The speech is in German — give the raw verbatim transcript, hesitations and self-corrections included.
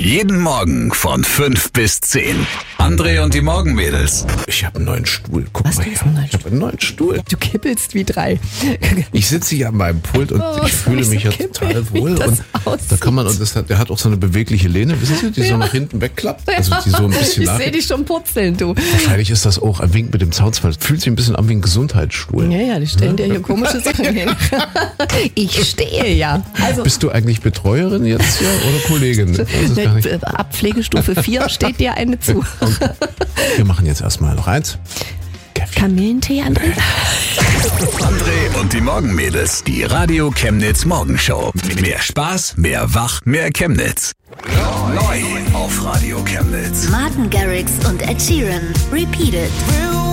Jeden Morgen von fünf bis zehn. André und die Morgenmädels. Ich habe einen neuen Stuhl. Guck Was, mal du her. hast einen neuen Ich habe einen neuen Stuhl. Du kippelst wie drei. Ich sitze hier an meinem Pult und Oh, ich fühle so mich ja kippelig, total wie wohl. das Und aussieht. da kann man, und das hat, der hat auch so eine bewegliche Lehne, wissen Sie, die so Ja. nach hinten wegklappt. Also die so ein bisschen Ich nach. sehe dich schon purzeln, du. Wahrscheinlich ist das auch ein Wink mit dem Zaunfall. Fühlt sich ein bisschen an wie ein Gesundheitsstuhl. Ja, ja, die stellen dir hier komische Sachen hin. Ich stehe ja. Also, Bist du eigentlich Betreuerin jetzt hier oder Kollegin? Ich weiß es gar nicht. ab Pflegestufe vier steht dir eine zu. Wir machen jetzt erstmal noch eins. Kamillentee, André? André und die Morgenmädels. Die Radio Chemnitz Morgenshow. Mehr Spaß, mehr Wach, mehr Chemnitz. Neu auf Radio Chemnitz. Martin Garrix und Ed Sheeran. Repeated.